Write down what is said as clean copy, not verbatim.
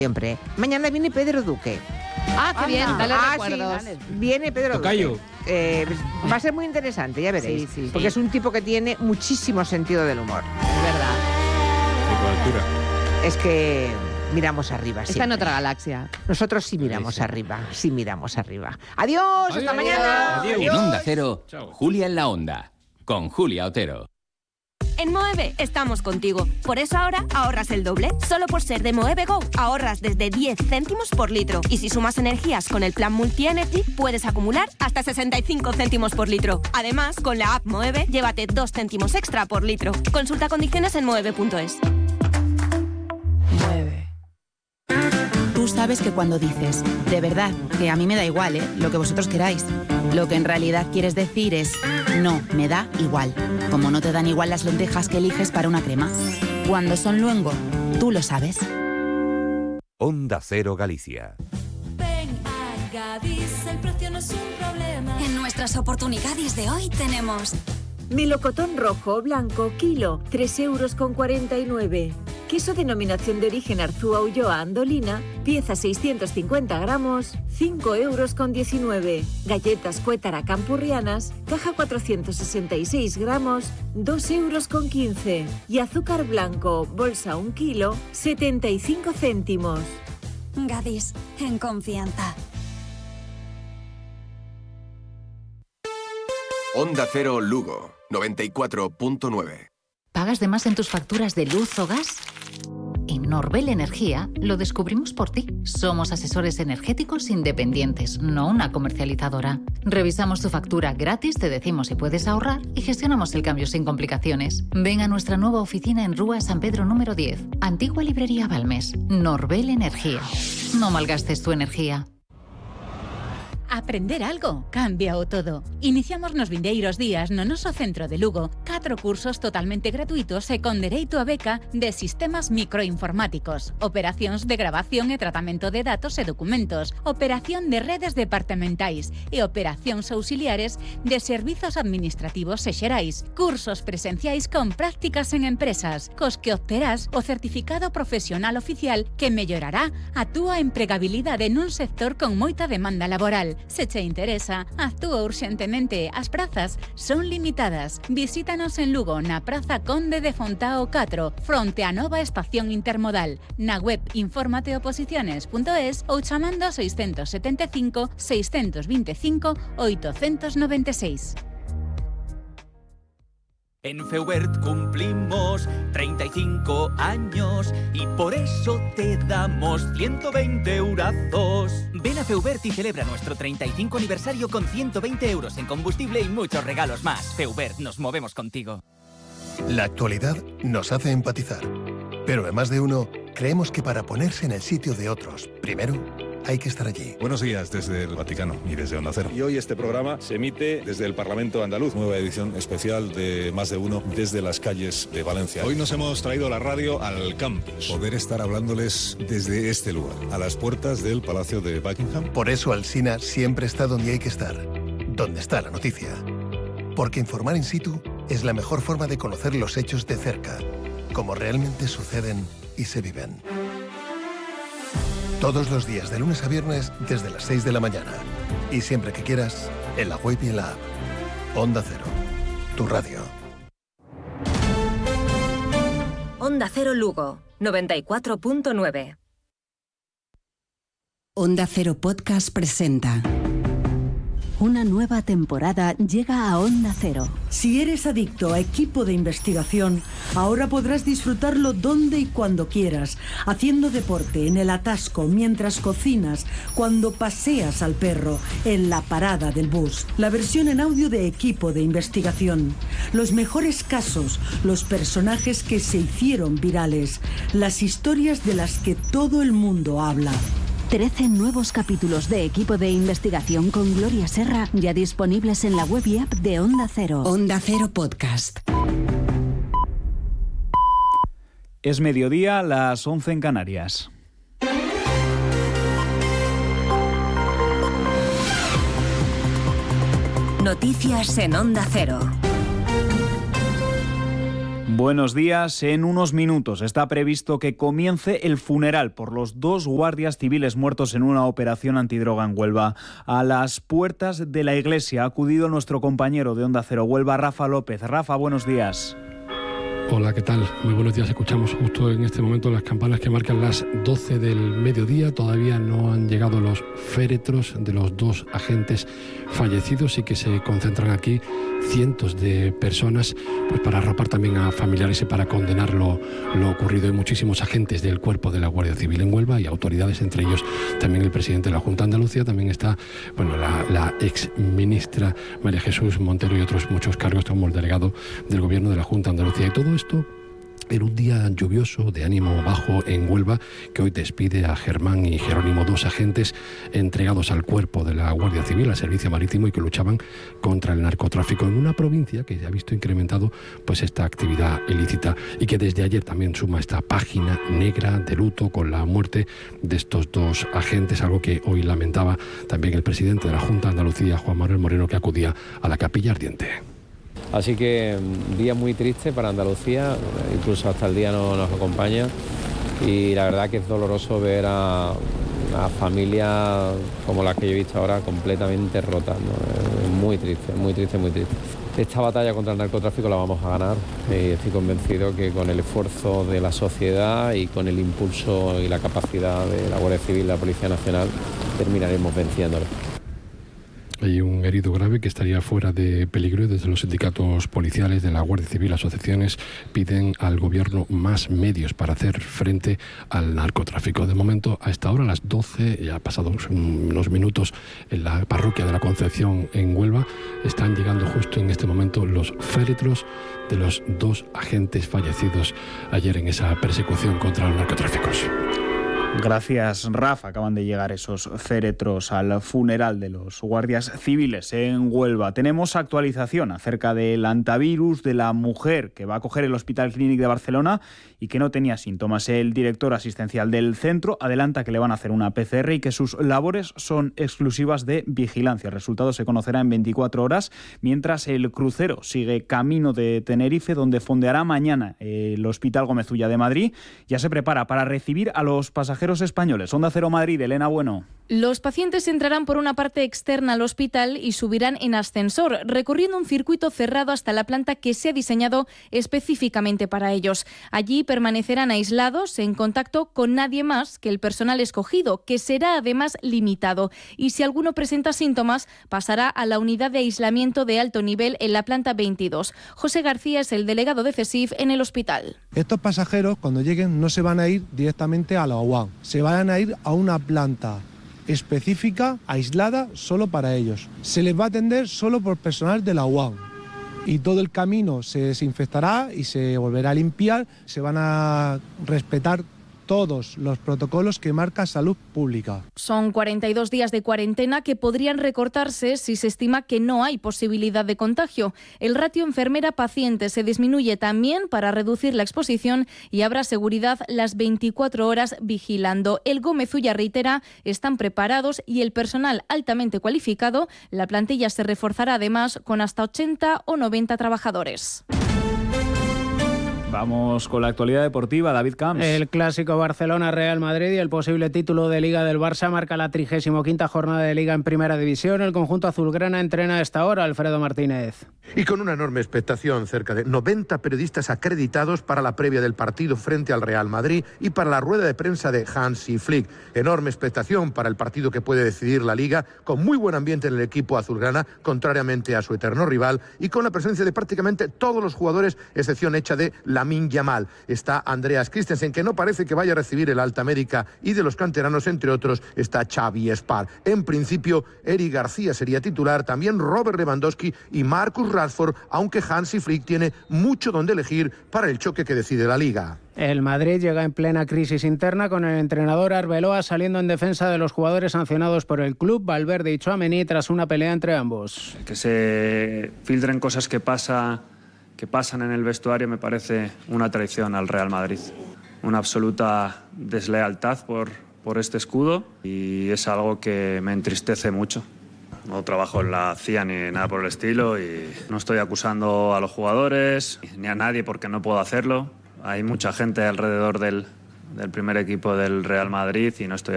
Siempre. Mañana viene Pedro Duque. Ah, qué bien, dale recuerdos. Sí, viene Pedro Tocayo. Duque. Va a ser muy interesante, ya veréis. Sí. Porque es un tipo que tiene muchísimo sentido del humor. Es verdad. De cobertura. Es que miramos arriba. Está en siempre. otra galaxia. Nosotros sí miramos arriba. Sí miramos arriba. Adiós, hasta Adiós. mañana. Adiós. En Onda Cero, Chao. Julia en la Onda, con Julia Otero. En Moeve estamos contigo. Por eso ahora ahorras el doble. Solo por ser de Moeve Go ahorras desde 10 céntimos por litro. Y si sumas energías con el plan Multi-Energy, puedes acumular hasta 65 céntimos por litro. Además, con la app Moeve, llévate 2 céntimos extra por litro. Consulta condiciones en moeve.es. Tú sabes que cuando dices, de verdad, que a mí me da igual, lo que vosotros queráis, lo que en realidad quieres decir es, no, me da igual. Como no te dan igual las lentejas que eliges para una crema. Cuando son luengo, tú lo sabes. Onda Cero Galicia. Ven a Gadis, el precio no es un problema. En nuestras oportunidades de hoy tenemos melocotón rojo o blanco, kilo, 3,49 €. Queso denominación de origen Arzúa Ulloa Andolina, pieza 650 gramos, 5,19 €. Galletas Cuétara Campurrianas, caja 466 gramos, 2,15 €. Y azúcar blanco, bolsa 1 kilo, 75 céntimos. Gadis, en confianza. Onda Cero Lugo, 94.9. ¿Pagas de más en tus facturas de luz o gas? En Norbel Energía lo descubrimos por ti. Somos asesores energéticos independientes, no una comercializadora. Revisamos tu factura gratis, te decimos si puedes ahorrar y gestionamos el cambio sin complicaciones. Ven a nuestra nueva oficina en Rúa San Pedro número 10, Antigua Librería Balmes. Norbel Energía. No malgastes tu energía. Aprender algo, cambia o todo. Iniciamos nos vindeiros días no noso centro de Lugo 4 cursos totalmente gratuitos e con dereito a beca de sistemas microinformáticos, operacións de grabación e tratamento de datos e documentos, operación de redes departamentais e operacións auxiliares de servizos administrativos e xerais, cursos presenciais con prácticas en empresas, cos que obterás o certificado profesional oficial que mellorará a túa empregabilidade nun sector con moita demanda laboral. Se te interesa, actúa urxentemente. As prazas son limitadas. Visítanos en Lugo, na Praza Conde de Fontao 4, fronte á nova estación intermodal. Na web informateoposiciones.es ou chamando 675 625 896. En Feubert cumplimos 35 años y por eso te damos 120 eurazos. Ven a Feubert y celebra nuestro 35 aniversario con 120 euros en combustible y muchos regalos más. Feubert, nos movemos contigo. La actualidad nos hace empatizar, pero en más de uno creemos que para ponerse en el sitio de otros, primero hay que estar allí. Buenos días desde el Vaticano y desde Onda Cero. Y hoy este programa se emite desde el Parlamento Andaluz, nueva edición especial de Más de Uno desde las calles de Valencia. Hoy nos hemos traído la radio al campus, poder estar hablándoles desde este lugar, a las puertas del Palacio de Buckingham. Por eso Alsina siempre está donde hay que estar, donde está la noticia. Porque informar in situ es la mejor forma de conocer los hechos de cerca, como realmente suceden y se viven. Todos los días, de lunes a viernes, desde las 6 de la mañana. Y siempre que quieras, en la web y en la app. Onda Cero, tu radio. Onda Cero Lugo, 94.9. Onda Cero Podcast presenta. Una nueva temporada llega a Onda Cero. Si eres adicto a equipo de investigación, ahora podrás disfrutarlo donde y cuando quieras, haciendo deporte, en el atasco, mientras cocinas, cuando paseas al perro, en la parada del bus. La versión en audio de equipo de investigación. Los mejores casos, los personajes que se hicieron virales, las historias de las que todo el mundo habla. 13 nuevos capítulos de equipo de investigación con Gloria Serra ya disponibles en la web y app de Onda Cero. Onda Cero Podcast. Es mediodía, las 11 en Canarias. Noticias en Onda Cero. Buenos días. En unos minutos está previsto que comience el funeral por los 2 guardias civiles muertos en una operación antidroga en Huelva. A las puertas de la iglesia ha acudido nuestro compañero de Onda Cero Huelva, Rafa López. Rafa, buenos días. Hola, ¿qué tal? Muy buenos días. Escuchamos justo en este momento las campanas que marcan las 12 del mediodía. Todavía no han llegado los féretros de los 2 agentes fallecidos y que se concentran aquí cientos de personas pues para arropar también a familiares y para condenar lo ocurrido. Hay muchísimos agentes del cuerpo de la Guardia Civil en Huelva y autoridades, entre ellos también el presidente de la Junta de Andalucía. También está la ex ministra María Jesús Montero y otros muchos cargos como el delegado del Gobierno de la Junta de Andalucía. Y todo esto en un día lluvioso, de ánimo bajo en Huelva, que hoy despide a Germán y Jerónimo, 2 agentes entregados al cuerpo de la Guardia Civil, al Servicio Marítimo, y que luchaban contra el narcotráfico en una provincia que ya ha visto incrementado pues esta actividad ilícita y que desde ayer también suma esta página negra de luto con la muerte de estos 2 agentes, algo que hoy lamentaba también el presidente de la Junta de Andalucía, Juan Manuel Moreno, que acudía a la Capilla Ardiente. Así que día muy triste para Andalucía, incluso hasta el día no nos acompaña, y la verdad que es doloroso ver a familias como las que yo he visto ahora completamente rotas, ¿no? Muy triste, muy triste, muy triste. Esta batalla contra el narcotráfico la vamos a ganar y estoy convencido que con el esfuerzo de la sociedad y con el impulso y la capacidad de la Guardia Civil y la Policía Nacional terminaremos venciéndolo. Hay un herido grave que estaría fuera de peligro y desde los sindicatos policiales de la Guardia Civil, asociaciones, piden al gobierno más medios para hacer frente al narcotráfico. De momento, a esta hora, a las 12, ya ha pasado unos minutos en la parroquia de la Concepción en Huelva, están llegando justo en este momento los féretros de los 2 agentes fallecidos ayer en esa persecución contra los narcotráficos. Gracias, Rafa. Acaban de llegar esos féretros al funeral de los guardias civiles en Huelva. Tenemos actualización acerca del hantavirus de la mujer que va a acoger el Hospital Clínic de Barcelona y que no tenía síntomas. El director asistencial del centro adelanta que le van a hacer una PCR y que sus labores son exclusivas de vigilancia. El resultado se conocerá en 24 horas, mientras el crucero sigue camino de Tenerife, donde fondeará mañana el Hospital Gómez Ulla de Madrid. Ya se prepara para recibir a los pasajeros españoles. Onda Cero Madrid, Elena Bueno. Los pacientes entrarán por una parte externa al hospital y subirán en ascensor, recorriendo un circuito cerrado hasta la planta que se ha diseñado específicamente para ellos. Allí permanecerán aislados, en contacto con nadie más que el personal escogido, que será además limitado. Y si alguno presenta síntomas, pasará a la unidad de aislamiento de alto nivel en la planta 22. José García es el delegado de CESIF en el hospital. Estos pasajeros, cuando lleguen, no se van a ir directamente a la UAM, se van a ir a una planta específica, aislada, solo para ellos. Se les va a atender solo por personal de la UAM y todo el camino se desinfectará y se volverá a limpiar. Se van a respetar todos los protocolos que marca Salud Pública. Son 42 días de cuarentena que podrían recortarse si se estima que no hay posibilidad de contagio. El ratio enfermera-paciente se disminuye también para reducir la exposición y habrá seguridad las 24 horas vigilando. El Gómez Ulla reitera, están preparados y el personal altamente cualificado. La plantilla se reforzará además con hasta 80 o 90 trabajadores. Vamos con la actualidad deportiva, David Camps. El clásico Barcelona-Real Madrid y el posible título de Liga del Barça marca la 35ª jornada de Liga en Primera División. El conjunto azulgrana entrena a esta hora Alfredo Martínez. Y con una enorme expectación, cerca de 90 periodistas acreditados para la previa del partido frente al Real Madrid y para la rueda de prensa de Hansi Flick. Enorme expectación para el partido que puede decidir la Liga, con muy buen ambiente en el equipo azulgrana, contrariamente a su eterno rival, y con la presencia de prácticamente todos los jugadores, excepción hecha de Lamine Yamal. Está Andreas Christensen, que no parece que vaya a recibir el alta médica, y de los canteranos, entre otros, está Xavi Espar. En principio, Eric García sería titular, también Robert Lewandowski y Marcus Rashford, aunque Hansi Flick tiene mucho donde elegir para el choque que decide la Liga. El Madrid llega en plena crisis interna con el entrenador Arbeloa saliendo en defensa de los jugadores sancionados por el club, Valverde y Tchouaméni, tras una pelea entre ambos. Que se filtren cosas que pasan en el vestuario me parece una traición al Real Madrid. Una absoluta deslealtad por este escudo y es algo que me entristece mucho. no trabajo en la CIA ni nada por el estilo y no estoy acusando a los jugadores ni a nadie porque no puedo hacerlo. Hay mucha gente alrededor del primer equipo del Real Madrid y no estoy